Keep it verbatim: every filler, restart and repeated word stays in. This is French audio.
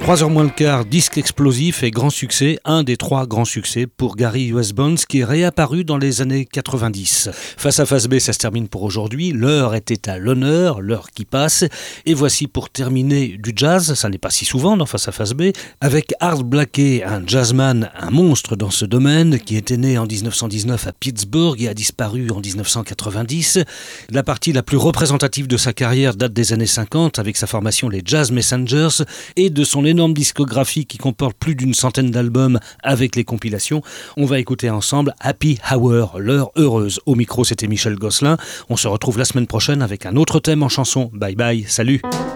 trois heures moins le quart, disque explosif et grand succès, un des trois grands succès pour Gary U S. Bonds qui est réapparu dans les années quatre-vingt-dix. Face à face B, ça se termine pour aujourd'hui. L'heure était à l'honneur, l'heure qui passe. Et voici pour terminer du jazz, ça n'est pas si souvent dans Face à face B, avec Art Blakey, un jazzman, un monstre dans ce domaine, qui était né en dix-neuf cent dix-neuf à Pittsburgh et a disparu en dix-neuf cent quatre-vingt-dix. La partie la plus représentative de sa carrière date des années cinquante avec sa formation les Jazz Messengers et de son énorme discographie qui comporte plus d'une centaine d'albums avec les compilations. On va écouter ensemble Happy Hour, l'heure heureuse. Au micro, c'était Michel Gosselin. On se retrouve la semaine prochaine avec un autre thème en chanson. Bye bye, salut.